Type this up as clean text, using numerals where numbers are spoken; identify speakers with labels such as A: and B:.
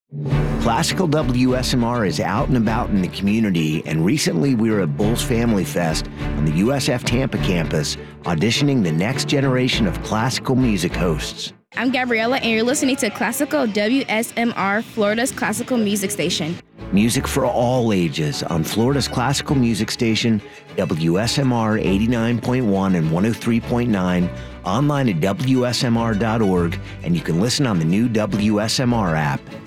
A: Classical WSMR is out and about in the community, and recently we were at Bulls Family Fest on the USF Tampa campus, auditioning the next generation of classical music hosts.
B: I'm Gabriella, and you're listening to Classical WSMR, Florida's classical music station.
A: Music for all ages on Florida's classical music station, WSMR 89.1 and 103.9, online at WSMR.org, and you can listen on the new WSMR app.